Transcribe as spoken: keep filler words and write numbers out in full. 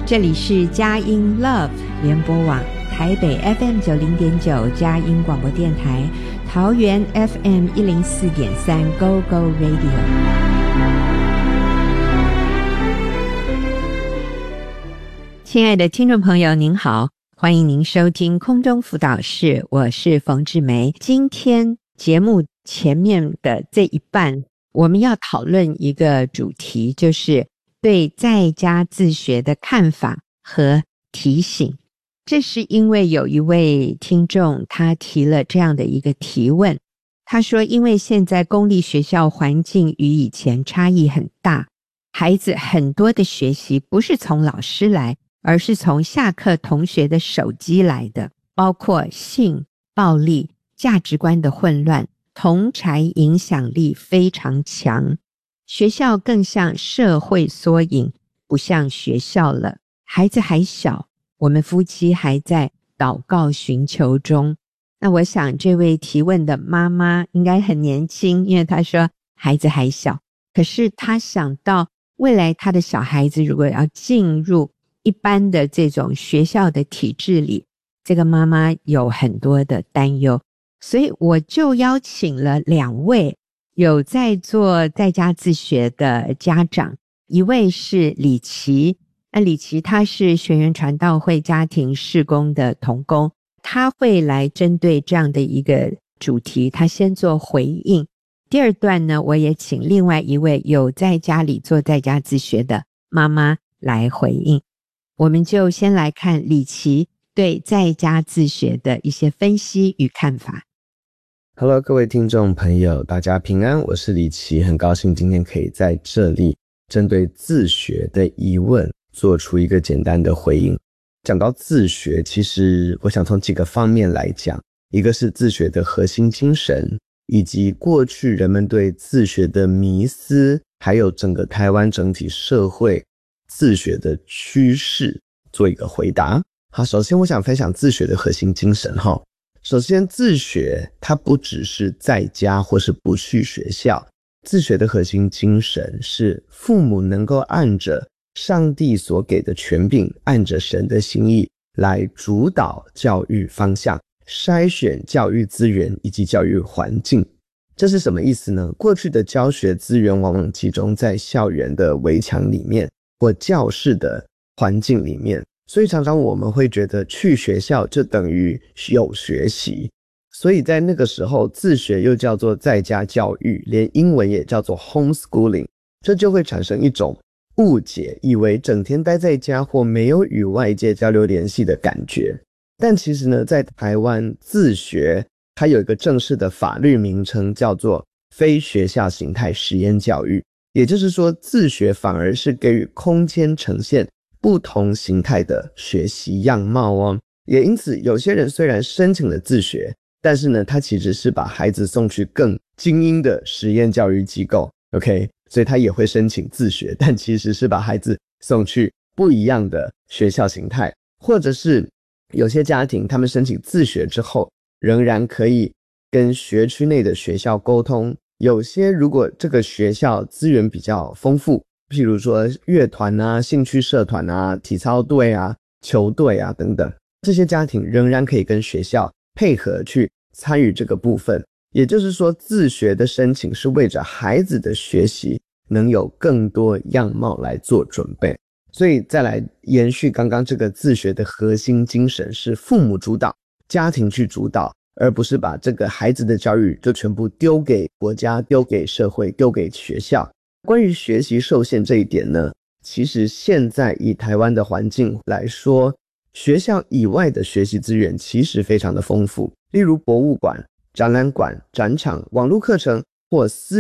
这里是佳音 Love 联播网，台北 F M 九零点九 佳音广播电台，桃园 F M 一零四点三 Go Go Radio。亲爱的听众朋友您好，欢迎您收听空中辅导室，我是冯志梅。今天节目前面的这一半，我们要讨论一个主题，就是对在家自学的看法和提醒。这是因为有一位听众他提了这样的一个提问，他说因为现在公立学校环境与以前差异很大，孩子很多的学习不是从老师来，而是从下课同学的手机来的，包括性、暴力、价值观的混乱，同侪影响力非常强。学校更像社会缩影，不像学校了。孩子还小，我们夫妻还在祷告寻求中。那我想这位提问的妈妈应该很年轻，因为她说孩子还小，可是她想到未来她的小孩子如果要进入一般的这种学校的体制里，这个妈妈有很多的担忧。所以我就邀请了两位有在做在家自学的家长，一位是李琦，那李琦他是学园传道会家庭事工的同工，他会来针对这样的一个主题，他先做回应。第二段呢，我也请另外一位有在家里做在家自学的妈妈来回应。我们就先来看李琦对在家自学的一些分析与看法。 Hello， 各位听众朋友，大家平安，我是李琦，很高兴今天可以在这里针对自学的疑问做出一个简单的回应。讲到自学，其实我想从几个方面来讲，一个是自学的核心精神，以及过去人们对自学的迷思，还有整个台湾整体社会自学的趋势做一个回答。好，首先我想分享自学的核心精神齁。首先，自学它不只是在家或是不去学校，自学的核心精神是父母能够按着上帝所给的权柄，按着神的心意来主导教育方向，筛选教育资源以及教育环境。这是什么意思呢？过去的教学资源往往集中在校园的围墙里面或教室的环境里面，所以常常我们会觉得去学校就等于有学习，所以在那个时候自学又叫做在家教育，连英文也叫做 homeschooling， 这就会产生一种误解，以为整天待在家或没有与外界交流联系的感觉。但其实呢，在台湾自学它有一个正式的法律名称，叫做非学校形态实验教育，也就是说自学反而是给予空间呈现不同形态的学习样貌哦。也因此有些人虽然申请了自学，但是呢他其实是把孩子送去更精英的实验教育机构 OK， 所以他也会申请自学，但其实是把孩子送去不一样的学校形态。或者是有些家庭他们申请自学之后仍然可以跟学区内的学校沟通，有些如果这个学校资源比较丰富，譬如说乐团啊、兴趣社团啊、体操队啊、球队啊等等，这些家庭仍然可以跟学校配合去参与这个部分。也就是说，自学的申请是为着孩子的学习能有更多样貌来做准备。所以再来延续刚刚这个自学的核心精神是父母主导，家庭去主导，而不是把这个孩子的教育就全部丢给国家、丢给社会、丢给学校。关于学习受限这一点呢，其实现在以台湾的环境来说，学校以外的学习资源其实非常的丰富，例如博物馆、展览馆、展场、网络课程或私